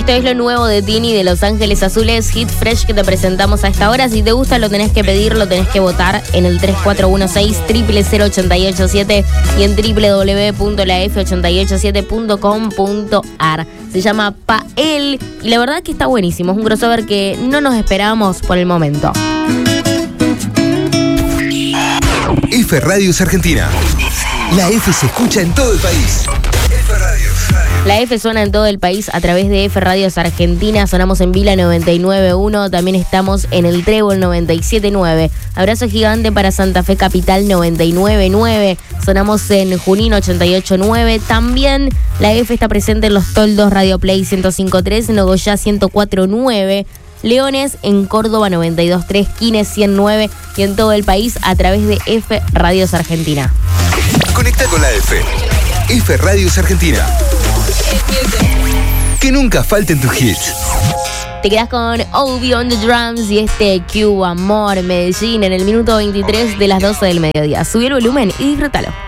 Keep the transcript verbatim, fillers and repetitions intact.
Esto es lo nuevo de Tini de Los Ángeles Azules, hit fresh que te presentamos a esta hora. Si te gusta lo tenés que pedir, lo tenés que votar en el tres cuatro uno seis, cero cero cero, ocho ocho siete y en doble u doble u doble u punto la f ocho ocho siete punto com punto a r. Se llama Pael y la verdad que está buenísimo. Es un crossover que no nos esperábamos por el momento. F Radios Argentina. La F se escucha en todo el país. F Radios. La F suena en todo el país a través de F Radios Argentina. Sonamos en Vila noventa y nueve punto uno. También estamos en el Trébol noventa y siete punto nueve. Abrazo gigante para Santa Fe Capital noventa y nueve punto nueve. Sonamos en Junín ochenta y ocho punto nueve. También la F está presente en Los Toldos, Radio Play ciento cinco punto tres, Nogoyá ciento cuatro punto nueve. Leones en Córdoba noventa y dos punto tres, Quines cien punto nueve y en todo el país a través de F Radios Argentina. Conecta con la F. F Radios Argentina. Que nunca falten tus hits. Te quedas con Obi on the Drums y este Q Amor Medellín en el minuto veintitrés de las doce del mediodía. Subí el volumen y disfrútalo.